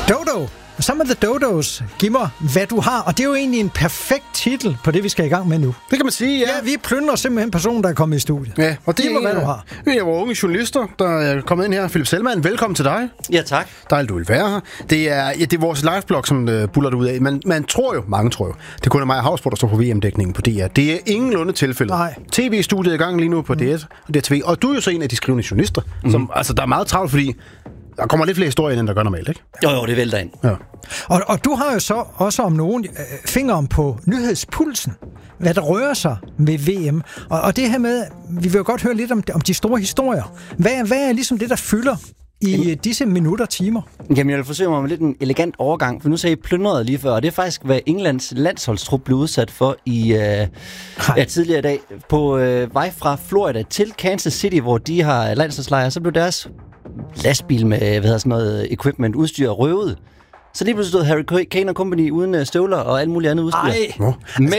Dodo. Some of the Dodos. Giv mig, hvad du har. Og det er jo egentlig en perfekt titel på det, vi skal i gang med nu. Det kan man sige, ja. Ja, vi plyndrer simpelthen personen, der er kommet i studiet. Ja, og det Giv mig, hvad du har. Det er vores unge journalister, der er kommet ind her. Philip Selman, velkommen til dig. Ja, tak. Dejligt, du vil være her. Det er vores liveblog, som buller det ud af. Man tror jo, mange tror jo, det kun er Maja Hausborg, der står på VM-dækningen på DR. Det er ingenlunde tilfældet. Nej. TV-studiet er i gang lige nu på DS og DRTV. Og du er jo så en af de skrivende journalister, som altså, der er meget travlt, fordi der kommer lidt flere historier, end der gør normalt, ikke? Jo, det vælter ind. Ja. Og du har jo så også om nogen fingeren på nyhedspulsen, hvad der rører sig med VM. Og det her med, vi vil jo godt høre lidt om de store historier. Hvad er ligesom det, der fylder i disse minutter, timer? Jamen, jeg vil forsøge mig med lidt en elegant overgang, for nu sagde I plyndret lige før, og det er faktisk, hvad Englands landsholdstrup blev udsat for i tidligere i dag. På vej fra Florida til Kansas City, hvor de har landsholdslejre, så blev deres lastbil med noget equipment, udstyr røvet. Så lige pludselig stod Harry Kane og company uden støvler og alt muligt andet udstyr.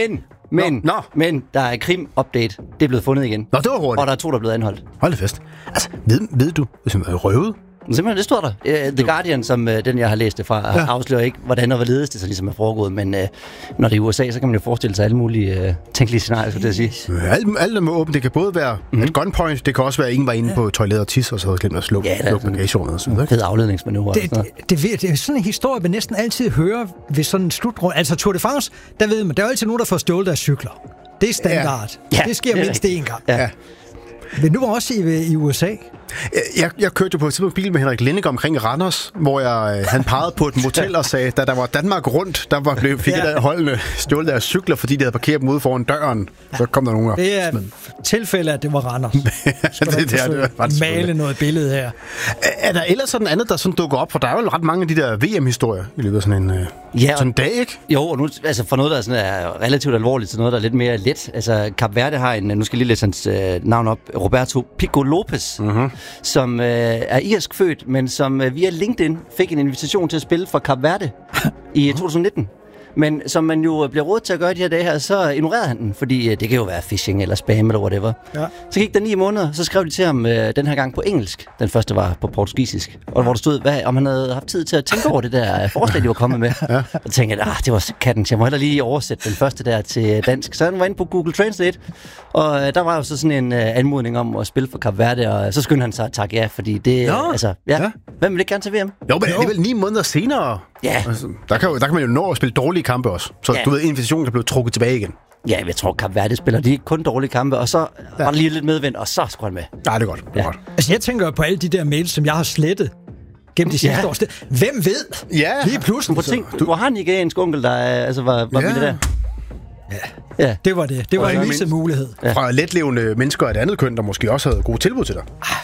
Men der er krim-update. Det er blevet fundet igen. Nå, det var hurtigt. Og der er 2, der er blevet anholdt. Hold det fast. Altså, ved du, hvis man er røvet? Simpelthen, det står der. The Guardian, som den jeg har læst det fra, afslører ikke, hvordan og hvorledes det så ligesom er foregået. Men når det er USA, så kan man jo forestille sig alle mulige tænkelige scenarier, skulle jeg sige. Alt er åbent. Det kan både være et gunpoint, det kan også være, at ingen var inde på toilettet og tisse, og så havde glemt at slukke bagagerummet og sådan noget. Fed afledningsmanøvre. Det er sådan en historie, vi næsten altid hører ved sådan en slutrunde. Altså Tour de France, der ved man, der er jo altid nogen, der får stjålet deres cykler. Det er standard. Ja. Det sker mindst én gang. Ja. Men nu var også i USA. Jeg kørte jo på et tidspunkt bil med Henrik Lindinger omkring Randers, hvor han pegede på et motel og sagde, da der var Danmark rundt, der fik der holdene stjålet deres cykler, fordi de havde parkeret dem ude foran døren. Så kom der nogen. Det er tilfælde, at det var Randers. det var male noget billede her. Er der ellers sådan andet, der sådan dukker op? For der er jo ret mange af de der VM-historier i løbet af sådan en sådan en dag, ikke? Jo, og nu, altså for noget, der sådan er relativt alvorligt, til noget, der er lidt mere let. Altså, Kap Verde har nu skal jeg lige læse hans navn op, Roberto Pico Lopez, som er irsk født, men som via LinkedIn fik en invitation til at spille for Kap Verde i 2019. Men som man jo bliver råd til at gøre de her dage her, så ignorerede han den, fordi det kan jo være phishing eller spam eller whatever. Ja. Så gik der 9 måneder, så skrev de til ham den her gang på engelsk. Den første var på portugisisk. Og hvor der stod, om han havde haft tid til at tænke over det der forslag, de var kommet med. Ja. Og tænkte jeg, det var katten, jeg må heller lige oversætte den første der til dansk. Så han var inde på Google Translate, og der var jo så sådan en anmodning om at spille for Kap Verde, og så skyndte han sig at takke ja, fordi det, hvem vil ikke gerne til VM? Jo, men det er vel 9 måneder senere. Ja. Altså, der kan man jo nå at spille dårlige kampe også. Så du ved, invitationen kan blive trukket tilbage igen. Ja, jeg tror, Kap Verde spiller de kun dårlige kampe, og så var der lige lidt medvind, og så skulle han med. Ja, det er godt. Det er godt. Altså, jeg tænker på alle de der mails, som jeg har slettet gennem de sidste år. Hvem ved? Ja. Lige pludselig. Hvor har han ikke en onkel, der var med det der? Ja, det var det. Det var en misset mulighed. Ja. Fra letlevende mennesker af et andet køn, der måske også havde gode tilbud til dig.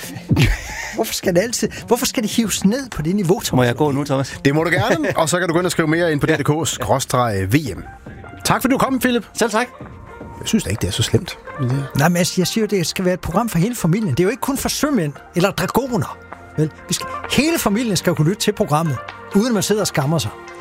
Hvorfor skal det hives ned på det niveau, Thomas? Må jeg gå nu, Thomas? Det må du gerne, og så kan du gå ind og skrive mere ind på DK/VM. Tak fordi du kom, Philip. Selv tak. Jeg synes da ikke, det er så slemt. Nej, men jeg siger jo, det skal være et program for hele familien. Det er jo ikke kun for sømænd eller dragoner. Vel? Hele familien skal kunne lytte til programmet, uden at man sidder og skammer sig.